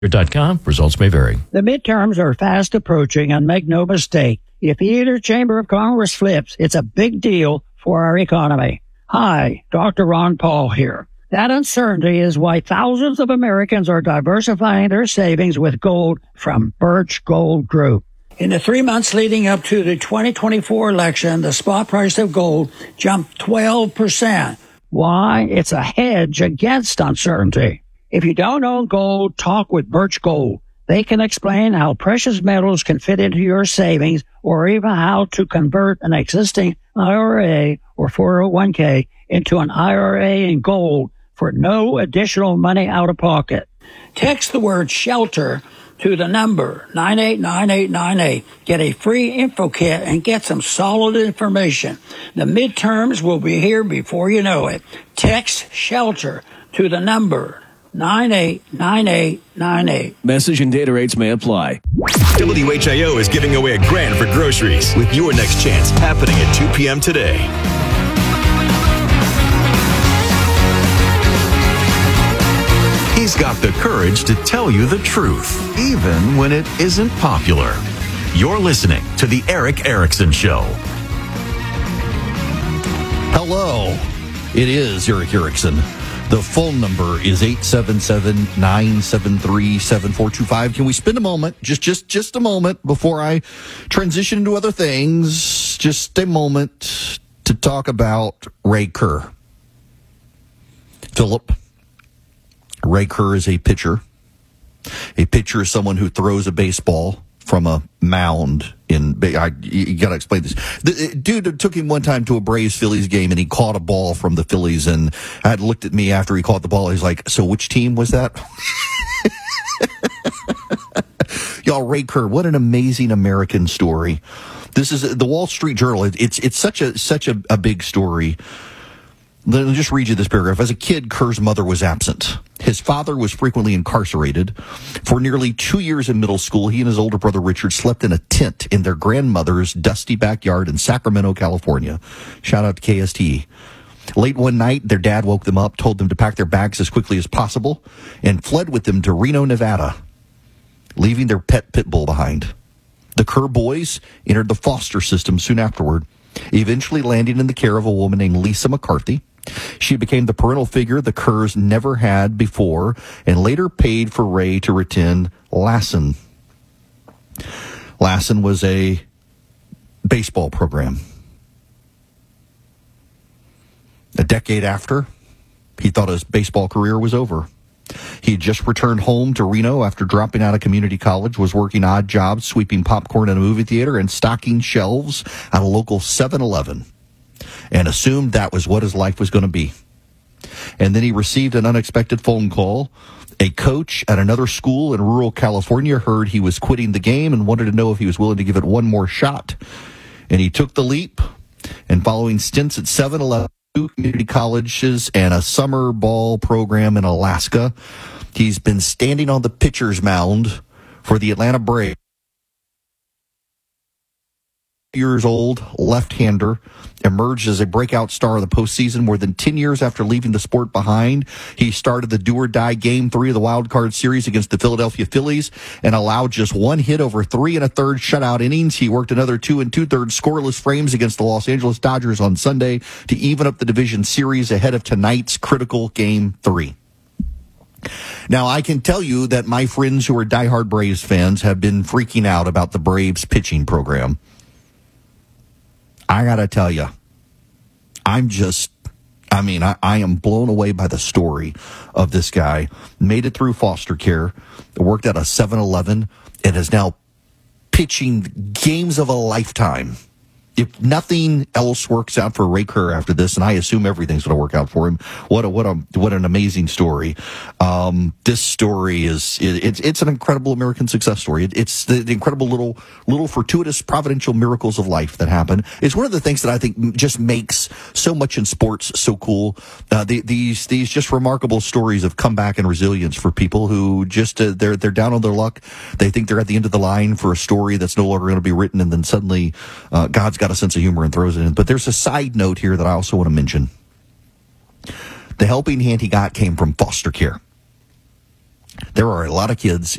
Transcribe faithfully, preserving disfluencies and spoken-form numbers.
dot com. Results may vary. The midterms are fast approaching, and make no mistake, if either chamber of Congress flips, it's a big deal for our economy. Hi, Doctor Ron Paul here. That uncertainty is why thousands of Americans are diversifying their savings with gold from Birch Gold Group. In the three months leading up to the twenty twenty-four election, the spot price of gold jumped twelve percent. Why? It's a hedge against uncertainty. If you don't own gold, talk with Birch Gold. They can explain how precious metals can fit into your savings, or even how to convert an existing I R A or four oh one k into an I R A in gold for no additional money out of pocket. Text the word SHELTER to the number nine eight nine eight nine eight. Get a free info kit and get some solid information. The midterms will be here before you know it. Text SHELTER to the number nine eight nine eight nine eight. Message and data rates may apply. W H I O is giving away a grand for groceries with your next chance happening at two p.m. today. He's got the courage to tell you the truth, even when it isn't popular. You're listening to The Eric Erickson Show. Hello, it is Eric Erickson. The phone number is eight seven seven, nine seven three, seven four two five. Can we spend a moment, just just just a moment before I transition into other things, just a moment to talk about Ray Kerr. Philip, Ray Kerr is a pitcher. A pitcher is someone who throws a baseball from a mound in, I, you got to explain this. The dude took him one time to a Braves Phillies game, and he caught a ball from the Phillies, and had looked at me after he caught the ball. He's like, so which team was that? Y'all, Ray Kerr, what an amazing American story. This is the Wall Street Journal. It's, it's such a, such a, a big story. Let me just read you this paragraph. As a kid, Kerr's mother was absent. His father was frequently incarcerated. For nearly two years in middle school, he and his older brother Richard slept in a tent in their grandmother's dusty backyard in Sacramento, California. Shout out to K S T E. Late one night, their dad woke them up, told them to pack their bags as quickly as possible, and fled with them to Reno, Nevada, leaving their pet pit bull behind. The Kerr boys entered the foster system soon afterward, eventually landing in the care of a woman named Lisa McCarthy. She became the parental figure the Kerrs never had before, and later paid for Ray to attend Lassen. Lassen was a baseball program. A decade after, he thought his baseball career was over. He had just returned home to Reno after dropping out of community college, was working odd jobs, sweeping popcorn in a movie theater and stocking shelves at a local seven eleven, and assumed that was what his life was going to be. And then he received an unexpected phone call. A coach at another school in rural California heard he was quitting the game and wanted to know if he was willing to give it one more shot. And he took the leap, and following stints at seven eleven, two community colleges, and a summer ball program in Alaska, he's been standing on the pitcher's mound for the Atlanta Braves. Years old, left-hander, emerged as a breakout star in the postseason more than ten years after leaving the sport behind. He started the do-or-die Game three of the Wild Card Series against the Philadelphia Phillies and allowed just one hit over three and a third shutout innings. He worked another two and two-thirds scoreless frames against the Los Angeles Dodgers on Sunday to even up the division series ahead of tonight's critical Game three. Now, I can tell you that my friends who are diehard Braves fans have been freaking out about the Braves pitching program. I got to tell you, I'm just, I mean, I, I am blown away by the story of this guy. Made it through foster care, worked at a seven eleven, and is now pitching games of a lifetime. If nothing else works out for Ray Kerr after this, and I assume everything's going to work out for him, what a what a what an amazing story! Um, this story is it, it's it's an incredible American success story. It, it's the, the incredible little little fortuitous providential miracles of life that happen. It's one of the things that I think just makes so much in sports so cool. Uh, the, these these just remarkable stories of comeback and resilience for people who just uh, they're they're down on their luck. They think they're at the end of the line for a story that's no longer going to be written, and then suddenly uh, God's got a sense of humor and throws it in. But there's a side note here that I also want to mention. The helping hand he got came from foster care. There are a lot of kids